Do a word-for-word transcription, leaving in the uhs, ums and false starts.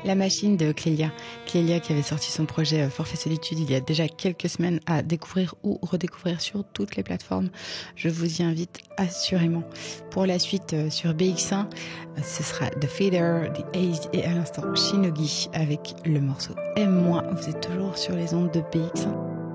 La machine de Clélia. Clélia qui avait sorti son projet Forfait Solitude il y a déjà quelques semaines à découvrir ou redécouvrir sur toutes les plateformes. Je vous y invite assurément. Pour la suite sur B X un, ce sera The Feeder, The Haze et à l'instant Shinogi avec le morceau Aime-moi. Vous êtes toujours sur les ondes de B X un.